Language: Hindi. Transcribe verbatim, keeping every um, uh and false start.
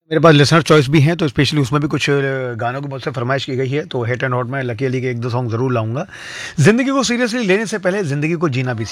मेरे पास लिसनर चॉइस भी हैं, तो स्पेशली उसमें भी कुछ अ, गानों की मुझसे फरमाइश की गई है, तो हिट एंड हॉट में लकी अली के एक दो सॉन्ग ज़रूर लाऊँगा। ज़िंदगी को सीरियसली लेने से पहले ज़िंदगी को जीना भी